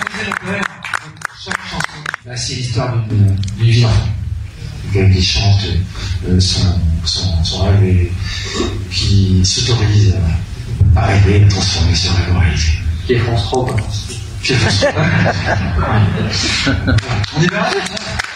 disait le poème, chaque chanson, bah, c'est l'histoire d'une vie d'enfant. Quelqu'un qui chante son rêve et qui s'autorise à rêver, à transformer ce rêve en réalité. Qui est France 3, Qui est France 3. On y va.